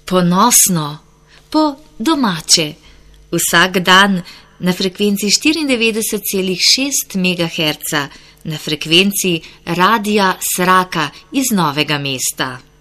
Ponosno, po domače, vsak dan na frekvenci 94,6 MHz, na frekvenci Radia Sraka iz Novega mesta.